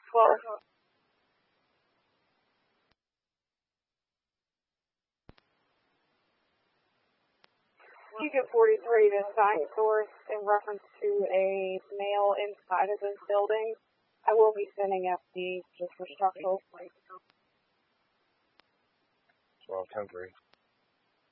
12. Unit 43 to site source in reference to a male inside of this building. I will be sending FD just for structural. 12-10-3.